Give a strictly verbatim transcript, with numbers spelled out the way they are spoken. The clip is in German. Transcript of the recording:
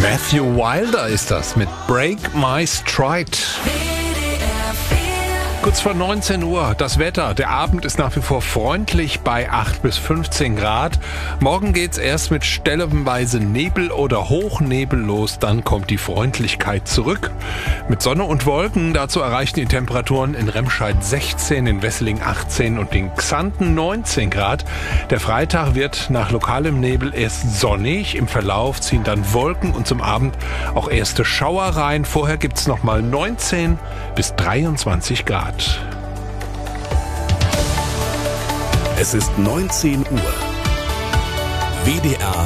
Matthew Wilder ist das mit Break My Stride. Kurz vor neunzehn Uhr, das Wetter. Der Abend ist nach wie vor freundlich bei acht bis fünfzehn Grad. Morgen geht's erst mit stellenweise Nebel oder Hochnebel los, dann kommt die Freundlichkeit zurück. Mit Sonne und Wolken, dazu erreichen die Temperaturen in Remscheid sechzehn, in Wesseling achtzehn und in Xanten neunzehn Grad. Der Freitag wird nach lokalem Nebel erst sonnig, im Verlauf ziehen dann Wolken und zum Abend auch erste Schauer rein. Vorher gibt's nochmal neunzehn bis dreiundzwanzig Grad. Es ist neunzehn Uhr. W D R